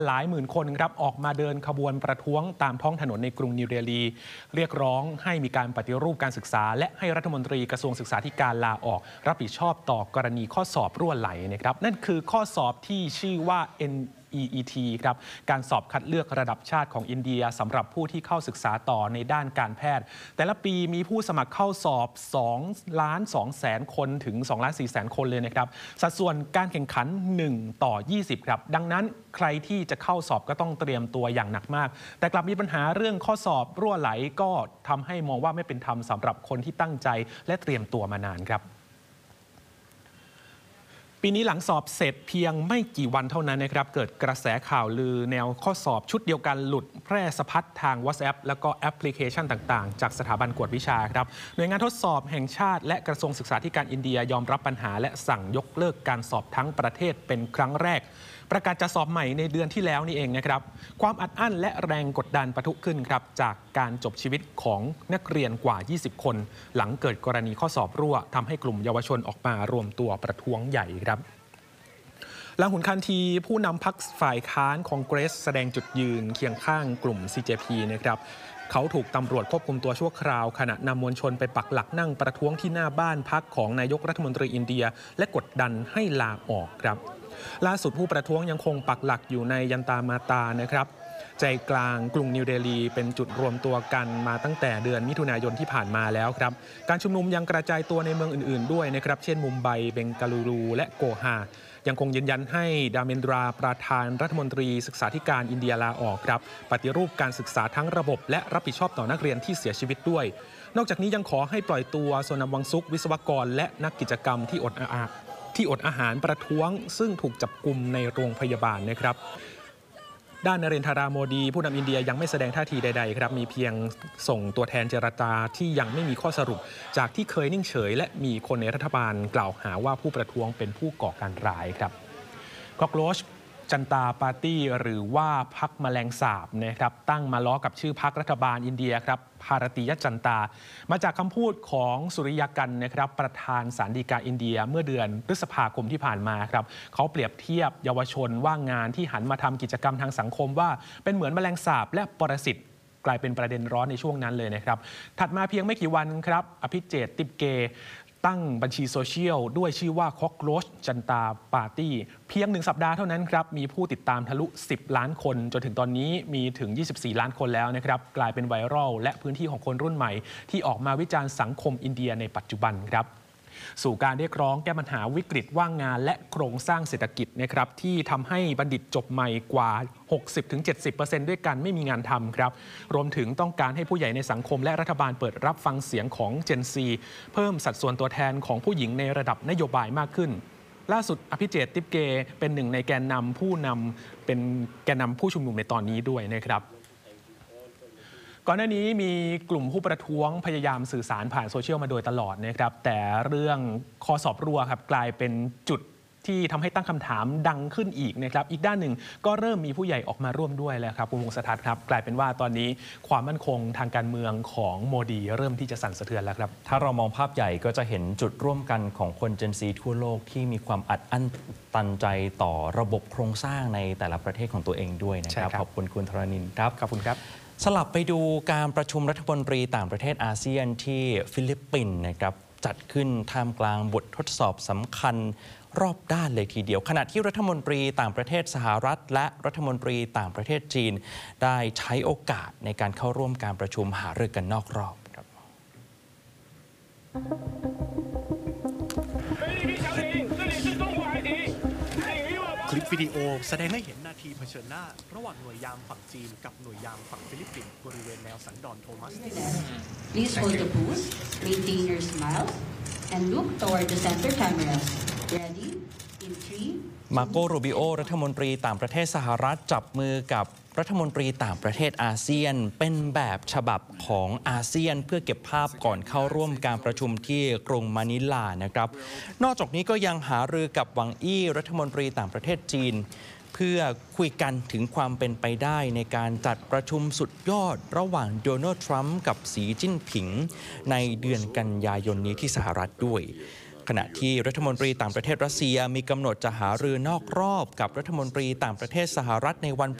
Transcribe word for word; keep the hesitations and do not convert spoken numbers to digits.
หลายหมื่นคนครับออกมาเดินขบวนประท้วงตามท้องถนนในกรุงนิวเดลีเรียกร้องให้มีการปฏิรูปการศึกษาและให้รัฐมนตรีกระทรวงศึกษาธิการลาออกรับผิดชอบต่อกรณีข้อสอบรั่วไหลนะครับนั่นคือข้อสอบที่ชื่อว่า เอ็น อี อี ที ครับการสอบคัดเลือกระดับชาติของอินเดียสำหรับผู้ที่เข้าศึกษาต่อในด้านการแพทย์แต่ละปีมีผู้สมัครเข้าสอบสองล้านสองแสนคนถึงสองล้านสี่แสนคนเลยนะครับสัดส่วนการแข่งขันหนึ่งต่อยี่สิบครับดังนั้นใครที่จะเข้าสอบก็ต้องเตรียมตัวอย่างหนักมากแต่กลับมีปัญหาเรื่องข้อสอบรั่วไหลก็ทำให้มองว่าไม่เป็นธรรมสำหรับคนที่ตั้งใจและเตรียมตัวมานานครับปีนี้หลังสอบเสร็จเพียงไม่กี่วันเท่านั้นนะครับเกิดกระแสข่าวลือแนวข้อสอบชุดเดียวกันหลุดแพร่สะพัดทาง WhatsApp แล้วก็แอปพลิเคชันต่างๆจากสถาบันกวดวิชาครับหน่วยงานทดสอบแห่งชาติและกระทรวงศึกษาธิการอินเดียยอมรับปัญหาและสั่งยกเลิกการสอบทั้งประเทศเป็นครั้งแรกประกาศจะสอบใหม่ในเดือนที่แล้วนี่เองนะครับความอัดอั้นและแรงกดดันปะทุขึ้นครับจากการจบชีวิตของนักเรียนกว่ายี่สิบคนหลังเกิดกรณีข้อสอบรั่วทำให้กลุ่มเยาวชนออกมารวมตัวประท้วงใหญ่ครับหลังหุนคันทีผู้นำพรรคฝ่ายค้านคองเกรสแสดงจุดยืนเคียงข้างกลุ่ม ซี เจ พี นะครับเขาถูกตำรวจควบคุมตัวชั่วคราวขณะนำมวลชนไปปักหลักนั่งประท้วงที่หน้าบ้านพักของนายกรัฐมนตรีอินเดียและกดดันให้ลาออกครับล่าสุดผู้ประท้วงยังคงปักหลักอยู่ในยันตามาตานะครับใจกลางกรุงนิวเดลีเป็นจุดรวมตัวกันมาตั้งแต่เดือนมิถุนายนที่ผ่านมาแล้วครับการชุมนุมยังกระจายตัวในเมืองอื่นๆด้วยนะครับเช่นมุมไบเบงกาลูรูและโกฮายังคงยืนยันให้ดาเมนดราประธานรัฐมนตรีศึกษาธิการอินเดียลาออกครับปฏิรูปการศึกษาทั้งระบบและรับผิดชอบต่อนักเรียนที่เสียชีวิตด้วยนอกจากนี้ยังขอให้ปล่อยตัวโซนัมวังซุกวิศวกรและนักกิจกรรมที่อดอาหารที่อดอาหารประท้วงซึ่งถูกจับกุมในโรงพยาบาลนะครับด้านนเรนทราโมดีผู้นำอินเดียยังไม่แสดงท่าทีใดๆครับมีเพียงส่งตัวแทนเจรจาที่ยังไม่มีข้อสรุปจากที่เคยนิ่งเฉยและมีคนในรัฐบาลกล่าวหาว่าผู้ประท้วงเป็นผู้ก่อการร้ายครับคอกโรชจันตาปาร์ตี้หรือว่าพรรคแมลงสาบนะครับตั้งมาล้อกับชื่อพรรครัฐบาลอินเดียครับภารติยจันตามาจากคำพูดของสุริยกันนะครับประธานศาลฎีกาอินเดียเมื่อเดือนพฤษภาคมที่ผ่านมาครับเขาเปรียบเทียบเยาวชนว่างงานที่หันมาทำกิจกรรมทางสังคมว่าเป็นเหมือนแมลงสาบและปรสิตกลายเป็นประเด็นร้อนในช่วงนั้นเลยนะครับถัดมาเพียงไม่กี่วันครับอภิเจตติปเกตั้งบัญชีโซเชียลด้วยชื่อว่าคอกโรชจันตาปาร์ตี้เพียงหนึ่งสัปดาห์เท่านั้นครับมีผู้ติดตามทะลุสิบล้านคนจนถึงตอนนี้มีถึงยี่สิบสี่ล้านคนแล้วนะครับกลายเป็นไวรัลและพื้นที่ของคนรุ่นใหม่ที่ออกมาวิจารณ์สังคมอินเดียในปัจจุบันครับสู่การเรียกร้องแก้ปัญหาวิกฤตว่างงานและโครงสร้างเศรษฐกิจนะครับที่ทำให้บัณฑิตจบใหม่กว่า หกสิบถึงเจ็ดสิบเปอร์เซ็นต์ ด้วยกันไม่มีงานทำครับรวมถึงต้องการให้ผู้ใหญ่ในสังคมและรัฐบาลเปิดรับฟังเสียงของ เจน ซี เพิ่มสัดส่วนตัวแทนของผู้หญิงในระดับนโยบายมากขึ้นล่าสุดอภิเจตติปเกเป็นหนึ่งในแกนนำผู้นำเป็นแกนนำผู้ชุมนุมในตอนนี้ด้วยนะครับก่อนหน้านี้มีกลุ่มผู้ประท้วงพยายามสื่อสารผ่านโซเชียลมาโดยตลอดนะครับแต่เรื่องข้อสอบรั่วครับกลายเป็นจุดที่ทำให้ตั้งคำถามดังขึ้นอีกนะครับอีกด้านหนึ่งก็เริ่มมีผู้ใหญ่ออกมาร่วมด้วยแล้วครับคุณวงศ์สทัศน์ครับกลายเป็นว่าตอนนี้ความมั่นคงทางการเมืองของโมดีเริ่มที่จะสั่นสะเทือนแล้วครับถ้าเรามองภาพใหญ่ก็จะเห็นจุดร่วมกันของคนเจนซีทั่วโลกที่มีความอัดอั้นตันใจต่อระบบโครงสร้างในแต่ละประเทศของตัวเองด้วยนะครับขอบคุณคุณธรณินทร์ครับขอบคุณครับสลับไปดูการประชุมรัฐมนตรีต่างประเทศอาเซียนที่ฟิลิปปินส์นะครับจัดขึ้นท่ามกลางบททดสอบสำคัญรอบด้านเลยทีเดียวขณะที่รัฐมนตรีต่างประเทศสหรัฐและรัฐมนตรีต่างประเทศจีนได้ใช้โอกาสในการเข้าร่วมการประชุมหารือกันนอกรอบครับคลิปวิดีโอแสดงให้เห็นนาทีเผชิญหน้าระหว่างหน่วยยามฝั่งจีนกับหน่วยยามฝั่งฟิลิปปินส์บริเวณแนวสันดอนโทมัส Please hold the pose, maintain your smile, and look toward the center cameras. Ready? In three. มาโก รูบิโอรัฐมนตรีต่างประเทศสหรัฐจับมือกับรัฐมนตรีต่างประเทศอาเซียนเป็นแบบฉบับของอาเซียนเพื่อเก็บภาพก่อนเข้าร่วมการประชุมที่กรุงมะนิลานะครับนอกจากนี้ก็ยังหารือกับหวังอี้รัฐมนตรีต่างประเทศจีนเพื่อคุยกันถึงความเป็นไปได้ในการจัดประชุมสุดยอดระหว่างโดนัลด์ทรัมป์กับสีจิ้นผิงในเดือนกันยายนนี้ที่สหรัฐด้วยขขณะที่รัฐมนตรีต่างประเทศรัสเซียมีกำหนดจะหารือนอกรอบกับรัฐมนตรีต่างประเทศสหรัฐในวัน